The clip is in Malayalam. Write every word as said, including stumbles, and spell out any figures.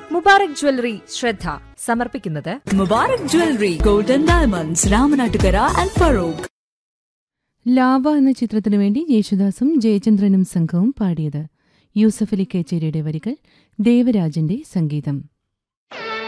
മുബാറക് ജ്വല്ലറി ശ്രദ്ധ സമർപ്പിക്കുന്നത് Mubarak jewellery golden diamonds Ramanattukara and Farooq. Lava എന്ന ചിത്രത്തിനു വേണ്ടി യേശുദാസും ജയചന്ദ്രനും സംഘവും പാടിയത്. യൂസഫ് അലി കേച്ചേരിയുടെ വരികൾ, ദേവരാജന്റെ സംഗീതം.